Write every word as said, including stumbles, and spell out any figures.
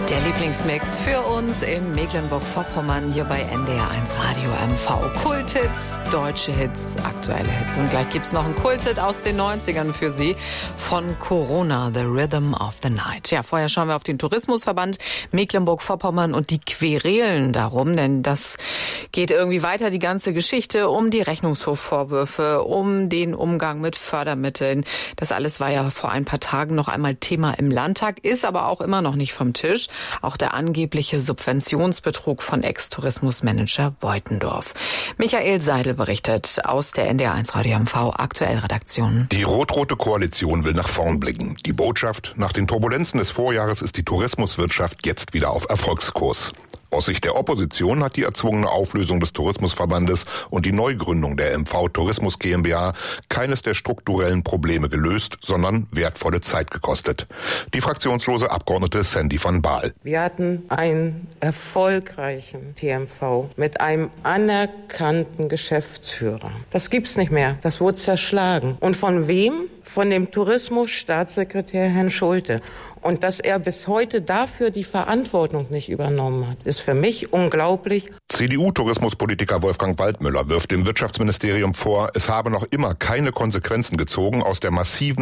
Der Lieblingsmix für uns in Mecklenburg-Vorpommern hier bei N D R eins Radio M V. Kulthits, deutsche Hits, aktuelle Hits. Und gleich gibt's noch einen Kulthit aus den neunzigern für Sie von Corona, The Rhythm of the Night. Ja, vorher schauen wir auf den Tourismusverband Mecklenburg-Vorpommern und die Querelen darum, denn das geht irgendwie weiter, die ganze Geschichte um die Rechnungshofvorwürfe, um den Umgang mit Fördermitteln. Das alles war ja vor ein paar Tagen noch einmal Thema im Landtag, ist aber auch immer noch nicht vom Tisch. Auch der angebliche Subventionsbetrug von Ex-Tourismusmanager Beutendorf. Michael Seidel berichtet aus der N D R eins Radio M V Aktuellredaktion. Die rot-rote Koalition will nach vorn blicken. Die Botschaft: Nach den Turbulenzen des Vorjahres ist die Tourismuswirtschaft jetzt wieder auf Erfolgskurs. Aus Sicht der Opposition hat die erzwungene Auflösung des Tourismusverbandes und die Neugründung der M V Tourismus GmbH keines der strukturellen Probleme gelöst, sondern wertvolle Zeit gekostet. Die fraktionslose Abgeordnete Sandy van Baal. Wir hatten einen erfolgreichen T M V mit einem anerkannten Geschäftsführer. Das gibt's nicht mehr. Das wurde zerschlagen. Und von wem? Von dem Tourismusstaatssekretär Herrn Schulte. Und dass er bis heute dafür die Verantwortung nicht übernommen hat, ist für mich unglaublich. C D U-Tourismuspolitiker Wolfgang Waldmüller wirft dem Wirtschaftsministerium vor, es habe noch immer keine Konsequenzen gezogen aus der massiven